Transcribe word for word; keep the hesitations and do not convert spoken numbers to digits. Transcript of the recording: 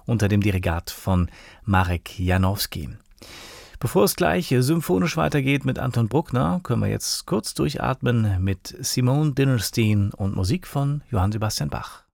unter dem Dirigat von Marek Janowski. Bevor es gleich symphonisch weitergeht mit Anton Bruckner, können wir jetzt kurz durchatmen mit Simone Dinnerstein und Musik von Johann Sebastian Bach.